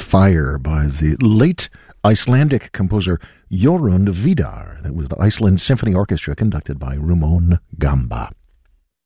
Fire by the late Icelandic composer Jorund Vidar. That was the Iceland Symphony Orchestra conducted by Ramon Gamba.